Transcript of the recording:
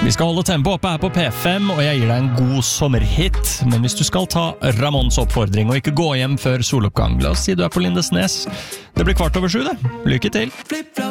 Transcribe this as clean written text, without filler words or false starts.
Vi skal holde tempo oppe her på P5, og jeg gir deg en god sommerhit. Men hvis du skal ta Ramons oppfordring og ikke gå hjem før soloppgang, la oss si du er på Lindesnes. Det blir 7:15 det. Lykke til!